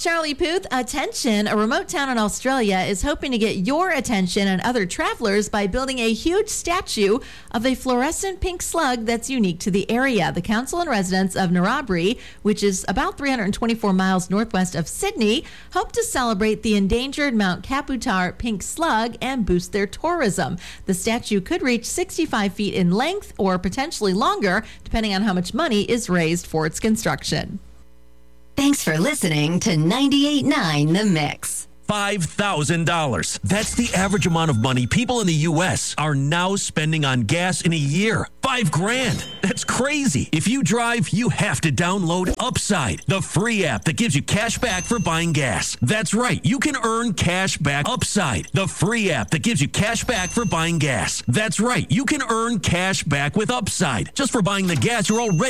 Charlie Puth, attention. A remote town in Australia is hoping to get your attention and other travelers by building a huge statue of a fluorescent pink slug that's unique to the area. The council and residents of Narrabri, which is about 324 miles northwest of Sydney, hope to celebrate the endangered Mount Kaputar pink slug and boost their tourism. The statue could reach 65 feet in length or potentially longer, depending on how much money is raised for its construction. Thanks for listening to 98.9 The Mix. $5,000. That's the average amount of money people in the U.S. are now spending on gas in a year. $5,000. That's crazy. If you drive, you have to download Upside, the free app that gives you cash back for buying gas. That's right. You can earn cash back. Upside, the free app that gives you cash back for buying gas. That's right. You can earn cash back with Upside just for buying the gas you're already